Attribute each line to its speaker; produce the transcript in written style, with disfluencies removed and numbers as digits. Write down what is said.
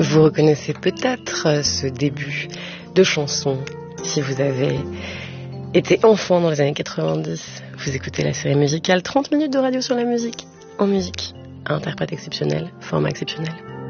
Speaker 1: Vous reconnaissez peut-être ce début de chanson si vous avez été enfant dans les années 90. Vous écoutez la série musicale 30 minutes de radio sur la musique, en musique, interprète exceptionnel, format exceptionnel.